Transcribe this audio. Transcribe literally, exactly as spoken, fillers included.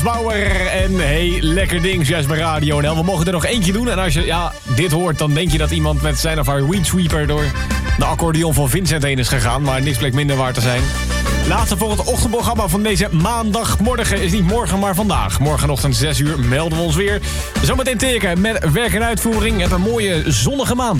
Bauer en hey, lekker ding, juist bij Radio N L. We mogen er nog eentje doen. En als je ja, dit hoort, dan denk je dat iemand met zijn of haar weedsweeper door de accordeon van Vincent heen is gegaan. Maar niks bleek minder waar te zijn. Laatste voor het ochtendprogramma van deze maandagmorgen is niet morgen, maar vandaag. Morgenochtend zes uur melden we ons weer. Zometeen teken met werk en uitvoering. Het een mooie zonnige maandag.